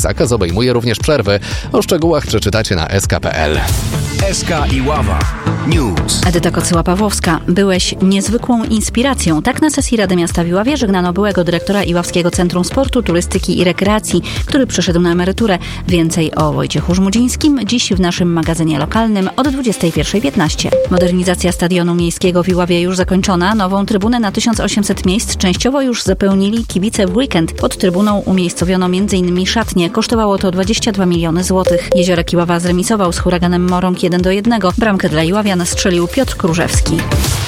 Zakaz obejmuje również przerwy. O szczegółach przeczytacie na sk.pl. SK Iława News. Edyta Kocyła-Pawłowska. Byłeś niezwykłą inspiracją. Tak na sesji Rady Miasta w Iławie żegnano byłego dyrektora Iławskiego Centrum Sportu, Turystyki i Rekreacji, który przeszedł na emeryturę. Więcej o Wojciechu Żmudzińskim dziś w naszym magazynie lokalnym od 21:15. Modernizacja stadionu miejskiego w Iławie już zakończona. Nową trybunę na 1800 miejsc częściowo już zapełnili kibice w weekend. Pod trybuną umiejscowiono m.in. szatnie. Kosztowało to 22 miliony złotych. Jeziorek Iława zremisował z Huraganem Morąg 1-1. Bramkę dla Iławian strzelił Piotr Krużewski.